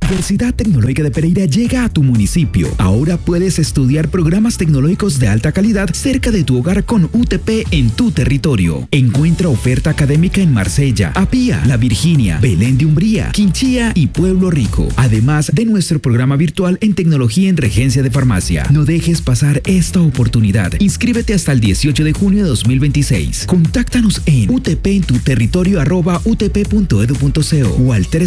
Universidad Tecnológica de Pereira llega a tu municipio. Ahora puedes estudiar programas tecnológicos de alta calidad cerca de tu hogar con UTP en tu territorio. Encuentra oferta académica en Marsella, Apía, La Virginia, Belén de Umbría, Quinchía y Pueblo Rico. Además de nuestro programa virtual en tecnología en regencia de farmacia. No dejes pasar esta oportunidad. Inscríbete hasta el 18 de junio de 2026. Contáctanos en utpentuterritorio@utp.edu.co o al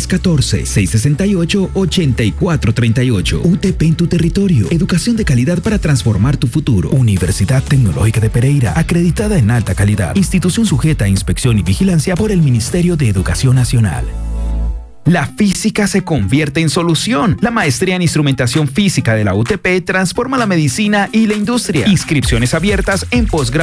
314-668-8438. UTP en tu territorio. Educación de calidad para transformar tu futuro. Universidad Tecnológica de Pereira, acreditada en alta calidad. Institución sujeta a inspección y vigilancia por el Ministerio de Educación Nacional. La física se convierte en solución. La maestría en instrumentación física de la UTP transforma la medicina y la industria. Inscripciones abiertas en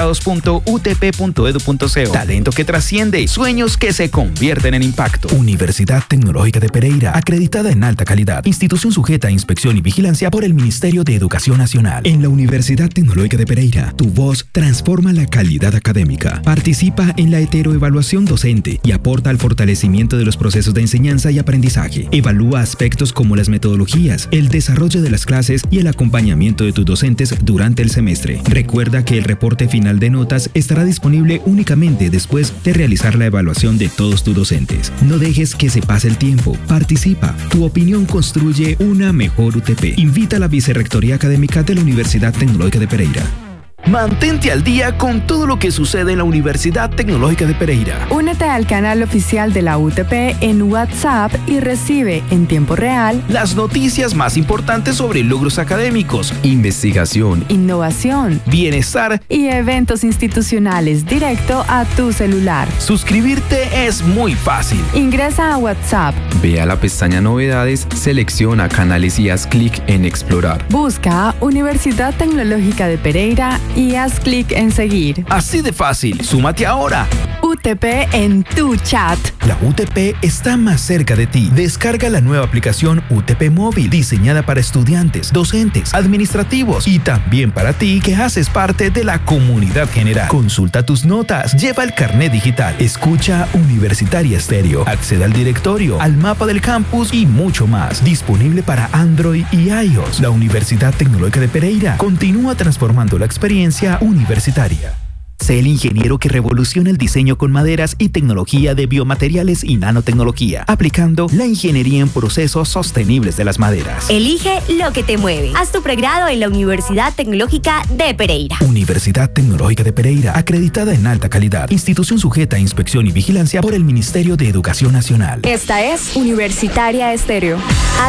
posgrados.utp.edu.co. Talento que trasciende, sueños que se convierten en impacto. Universidad Tecnológica de Pereira, acreditada en alta calidad. Institución sujeta a inspección y vigilancia por el Ministerio de Educación Nacional. En la Universidad Tecnológica de Pereira, tu voz transforma la calidad académica. Participa en la heteroevaluación docente y aporta al fortalecimiento de los procesos de enseñanza y aprendizaje. Evalúa aspectos como las metodologías, el desarrollo de las clases y el acompañamiento de tus docentes durante el semestre. Recuerda que el reporte final de notas estará disponible únicamente después de realizar la evaluación de todos tus docentes. No dejes que se pase el tiempo. Participa. Tu opinión construye una mejor UTP. Invita a la Vicerrectoría Académica de la Universidad Tecnológica de Pereira. Mantente al día con todo lo que sucede en la Universidad Tecnológica de Pereira. Únete al canal oficial de la UTP en WhatsApp y recibe en tiempo real las noticias más importantes sobre logros académicos, investigación, innovación, bienestar y eventos institucionales directo a tu celular. Suscribirte es muy fácil. Ingresa a WhatsApp. Ve a la pestaña Novedades, selecciona canales y haz clic en Explorar. Busca Universidad Tecnológica de Pereira y haz clic en seguir. Así de fácil. Súmate ahora. UTP en tu chat. La UTP está más cerca de ti. Descarga la nueva aplicación UTP Móvil, diseñada para estudiantes, docentes, administrativos y también para ti que haces parte de la comunidad general. Consulta tus notas, lleva el carnet digital, escucha Universitaria Estéreo, accede al directorio, al mapa del campus y mucho más. Disponible para Android y iOS. La Universidad Tecnológica de Pereira continúa transformando la experiencia universitaria. Sé el ingeniero que revoluciona el diseño con maderas y tecnología de biomateriales y nanotecnología, aplicando la ingeniería en procesos sostenibles de las maderas. Elige lo que te mueve. Haz tu pregrado en la Universidad Tecnológica de Pereira. Universidad Tecnológica de Pereira, acreditada en alta calidad. Institución sujeta a inspección y vigilancia por el Ministerio de Educación Nacional. Esta es Universitaria Estéreo.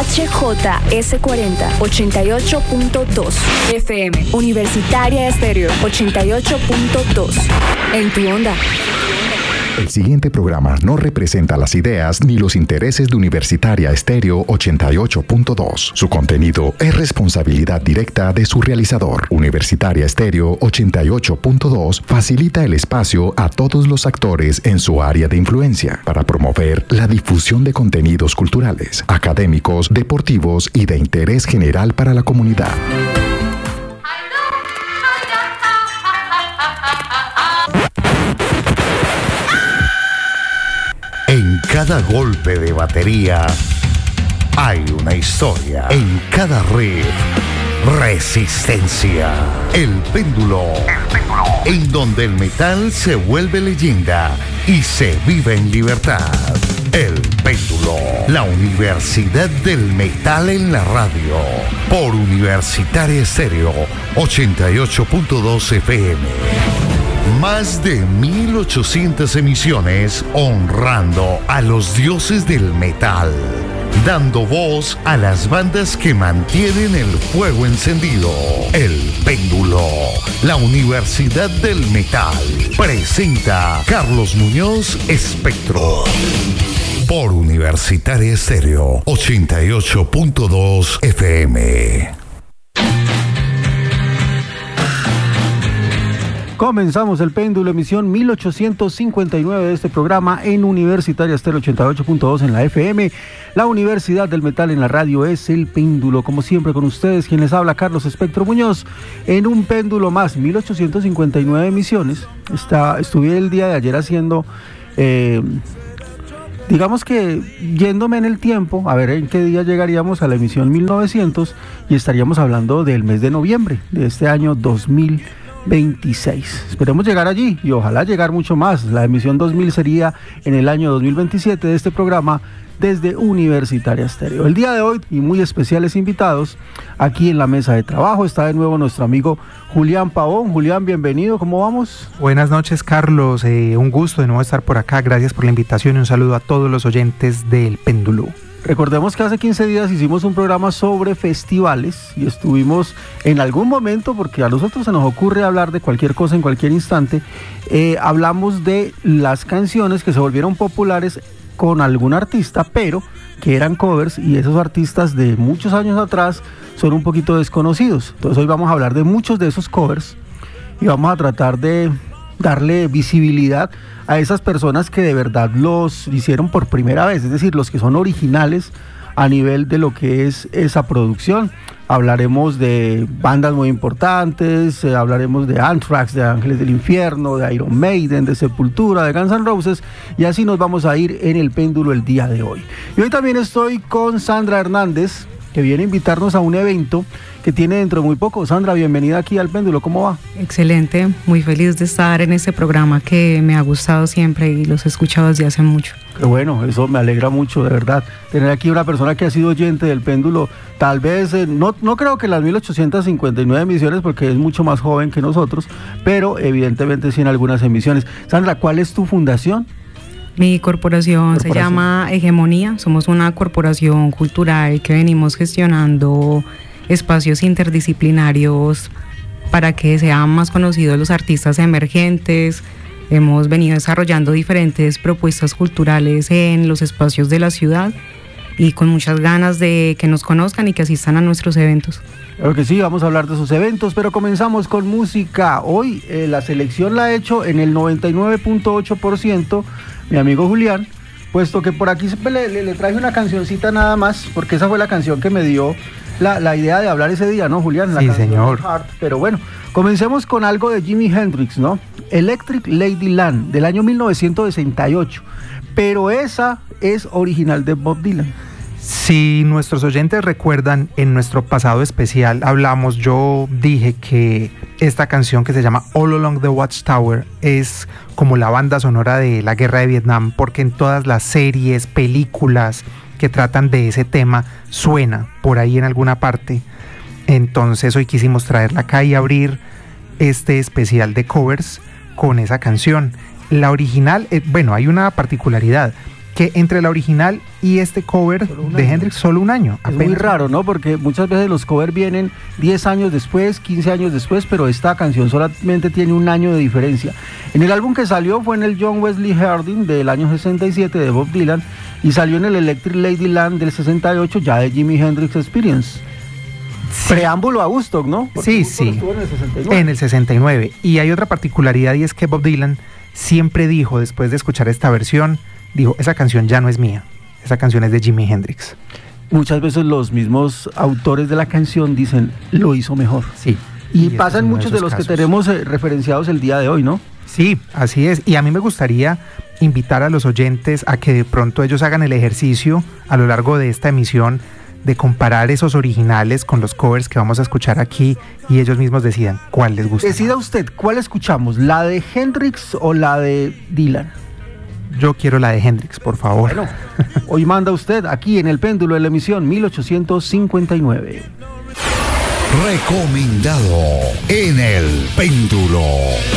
HJS40 88.2 FM. Universitaria Estéreo 88.2 en tu onda. El siguiente programa no representa las ideas ni los intereses de Universitaria Estéreo 88.2. Su contenido es responsabilidad directa de su realizador. Universitaria Estéreo 88.2 facilita el espacio a todos los actores en su área de influencia para promover la difusión de contenidos culturales, académicos, deportivos y de interés general para la comunidad. En cada golpe de batería hay una historia. En cada riff, resistencia. El péndulo. En donde el metal se vuelve leyenda y se vive en libertad. El péndulo. La Universidad del Metal en la radio. Por Universitaria Estéreo 88.2 FM. Más de 1800 emisiones honrando a los dioses del metal, dando voz a las bandas que mantienen el fuego encendido. El Péndulo, la Universidad del Metal, presenta Carlos Muñoz Espectro. Por Universitaria Estéreo 88.2 FM. Comenzamos el péndulo, emisión 1859 de este programa en Universitaria Estéreo 88.2 en la FM. La Universidad del Metal en la radio es el péndulo. Como siempre con ustedes, quien les habla, Carlos Espectro Muñoz, en un péndulo más, 1859 emisiones. Estuve el día de ayer haciendo Digamos que yéndome en el tiempo, a ver en qué día llegaríamos a la emisión 1900 y estaríamos hablando del mes de noviembre de este año 2026. Esperemos llegar allí y ojalá llegar mucho más. La emisión 2000 sería en el año 2027 de este programa desde Universitaria Estéreo. El día de hoy y muy especiales invitados aquí en la mesa de trabajo está de nuevo nuestro amigo Julián Pavón. Julián, bienvenido, ¿cómo vamos? Buenas noches, Carlos, un gusto de nuevo estar por acá, gracias por la invitación y un saludo a todos los oyentes del Péndulo. Recordemos que hace 15 días hicimos un programa sobre festivales y estuvimos en algún momento, porque a nosotros se nos ocurre hablar de cualquier cosa en cualquier instante, hablamos de las canciones que se volvieron populares con algún artista, pero que eran covers, y esos artistas de muchos años atrás son un poquito desconocidos. Entonces hoy vamos a hablar de muchos de esos covers y vamos a tratar de darle visibilidad a esas personas que de verdad los hicieron por primera vez, es decir, los que son originales a nivel de lo que es esa producción. Hablaremos de bandas muy importantes, hablaremos de Anthrax, de Ángeles del Infierno, de Iron Maiden, de Sepultura, de Guns N' Roses, y así nos vamos a ir en el Péndulo el día de hoy. Y hoy también estoy con Sandra Hernández, que viene a invitarnos a un evento que tiene dentro de muy poco. Sandra, bienvenida aquí al Péndulo, ¿cómo va? Excelente, muy feliz de estar en este programa que me ha gustado siempre y los he escuchado desde hace mucho. Qué bueno, eso me alegra mucho, de verdad, tener aquí una persona que ha sido oyente del Péndulo, tal vez, no creo que las 1859 emisiones, porque es mucho más joven que nosotros, pero evidentemente sí en algunas emisiones. Sandra, ¿cuál es tu fundación? Mi corporación se llama Hegemonía, somos una corporación cultural que venimos gestionando espacios interdisciplinarios para que sean más conocidos los artistas emergentes. Hemos venido desarrollando diferentes propuestas culturales en los espacios de la ciudad y con muchas ganas de que nos conozcan y que asistan a nuestros eventos. Claro que sí, vamos a hablar de esos eventos, pero comenzamos con música. Hoy la selección la ha hecho en el 99.8% mi amigo Julián, puesto que por aquí le traje una cancioncita nada más, porque esa fue la canción que me dio la idea de hablar ese día, ¿no, Julián? Sí, señor. Heart. Pero bueno, comencemos con algo de Jimi Hendrix, ¿no? Electric Ladyland, del año 1968, pero esa es original de Bob Dylan. Si nuestros oyentes recuerdan, en nuestro pasado especial yo dije que esta canción que se llama All Along the Watchtower es como la banda sonora de la guerra de Vietnam, porque en todas las series, películas que tratan de ese tema suena por ahí en alguna parte. Entonces hoy quisimos traerla acá y abrir este especial de covers con esa canción. La original, hay una particularidad, que entre la original y este cover de Hendrix solo un año. Es muy raro, ¿no? Porque muchas veces los covers vienen 10 años después, 15 años después, pero esta canción solamente tiene un año de diferencia. En el álbum que salió fue en el John Wesley Harding del año 67 de Bob Dylan, y salió en el Electric Ladyland del 68 ya de Jimi Hendrix Experience. Sí. Preámbulo a Woodstock, ¿no? Porque sí. Estuvo en el 69. En el 69. Y hay otra particularidad, y es que Bob Dylan siempre dijo, después de escuchar esta versión, dijo, esa canción ya no es mía, esa canción es de Jimi Hendrix. Muchas veces los mismos autores de la canción dicen, lo hizo mejor. Sí. Y pasan muchos de los casos que tenemos referenciados el día de hoy, ¿no? Sí, así es. Y a mí me gustaría invitar a los oyentes a que de pronto ellos hagan el ejercicio a lo largo de esta emisión de comparar esos originales con los covers que vamos a escuchar aquí y ellos mismos decidan cuál les gusta. Decida usted, ¿cuál escuchamos? ¿La de Hendrix o la de Dylan? Yo quiero la de Hendrix, por favor. Bueno, hoy manda usted aquí en el Péndulo de la emisión 1859. Recomendado en el Péndulo.